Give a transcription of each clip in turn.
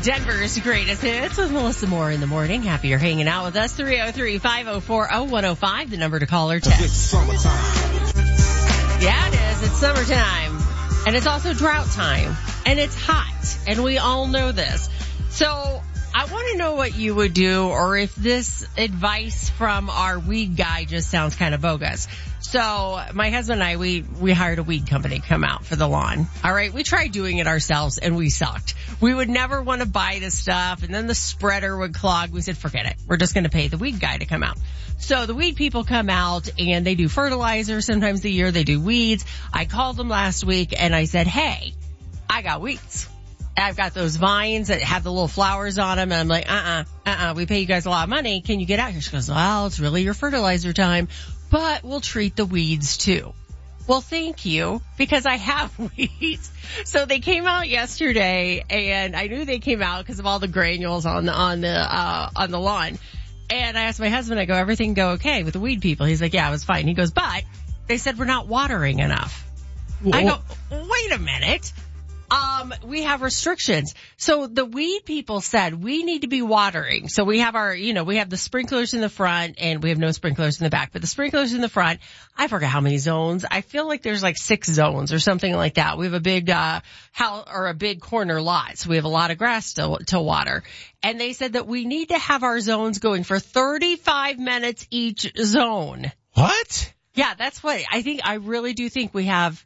Denver's greatest hits with Melissa Moore in the morning. Happy you're hanging out with us. 303-504-0105, the number to call or text. It's summertime. Yeah, it is. It's summertime. And it's also drought time. And it's hot. And we all know this. So I want to know what you would do, or if this advice from our weed guy just sounds kind of bogus. So my husband and I, we hired a weed company to come out for the lawn. All right. We tried doing it ourselves and we sucked. We would never want to buy the stuff, and then the spreader would clog. We said, forget it. We're just going to pay the weed guy to come out. So the weed people come out and they do fertilizer sometimes a year. They do weeds. I called them last week and I said, hey, I got weeds. I've got those vines that have the little flowers on them. And I'm like, we pay you guys a lot of money. Can you get out here? She goes, well, it's really your fertilizer time, but we'll treat the weeds too. Well, thank you, because I have weeds. So they came out yesterday, and I knew they came out because of all the granules on the lawn. And I asked my husband, I go, everything go okay with the weed people? He's like, yeah, it was fine. He goes, but they said we're not watering enough. Whoa. I go, wait a minute. We have restrictions. So the weed people said we need to be watering. So we have we have the sprinklers in the front and we have no sprinklers in the back, but the sprinklers in the front, I forget how many zones. I feel like there's like 6 zones or something like that. We have a big, a big corner lot. So we have a lot of grass to water. And they said that we need to have our zones going for 35 minutes each zone. What? Yeah, that's what I think. I really do think we have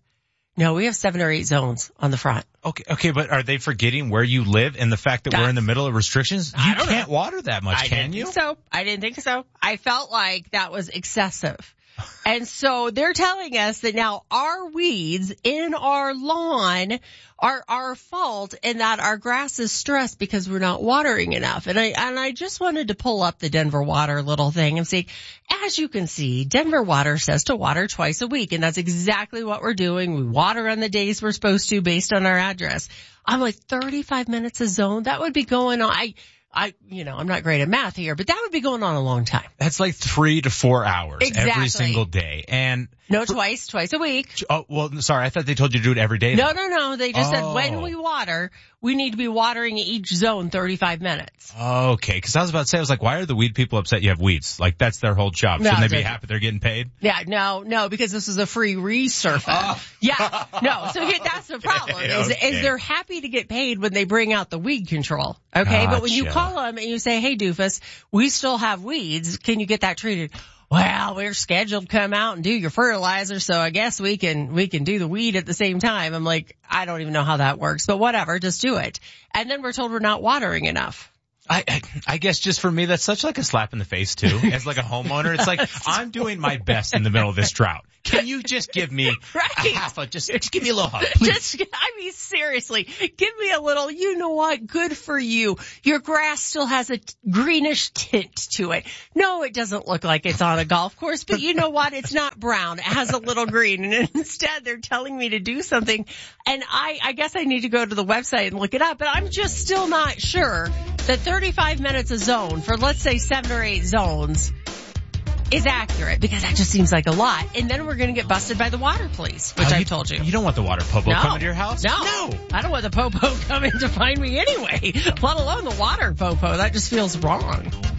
7 or 8 zones on the front. Okay, but are they forgetting where you live and the fact that we're in the middle of restrictions? You can't water that much, can you? I didn't think so. I felt like that was excessive. And so they're telling us that now our weeds in our lawn are our fault, and that our grass is stressed because we're not watering enough. And I just wanted to pull up the Denver Water little thing and see, as you can see, Denver Water says to water twice a week, and that's exactly what we're doing. We water on the days we're supposed to based on our address. I'm like, 35 minutes a zone? That would be going on. I'm not great at math here, but that would be going on a long time. That's like 3 to 4 hours exactly. Every single day. And twice a week. Oh, well, sorry. I thought they told you to do it every day. No. They just said when we water, we need to be watering each zone 35 minutes. Okay. Cause I was about to say, why are the weed people upset you have weeds? Like, that's their whole job. Shouldn't they be happy they're getting paid? Yeah, no, because this is a free resurface. Oh. Yeah, no. So that's the problem is they're happy to get paid when they bring out the weed control. Okay. Gotcha. But when you call them and you say, hey, doofus, we still have weeds. Can you get that treated? Well, we're scheduled to come out and do your fertilizer, so I guess we can do the weed at the same time. I'm like, I don't even know how that works, but whatever, just do it. And then we're told we're not watering enough. I guess just for me, that's such like a slap in the face too. As like a homeowner, it's like, I'm doing my best in the middle of this drought. Can you just give me just give me a little hug, please? Seriously, give me a little, you know what, good for you. Your grass still has a greenish tint to it. No, it doesn't look like it's on a golf course, but you know what, it's not brown. It has a little green, and instead they're telling me to do something, and I guess I need to go to the website and look it up, but I'm just still not sure that 35 minutes a zone for, let's say, 7 or 8 zones is accurate, because that just seems like a lot. And then we're going to get busted by the water police, which I told you. You don't want the water popo coming to your house? No. I don't want the popo coming to find me anyway, let alone the water popo. That just feels wrong.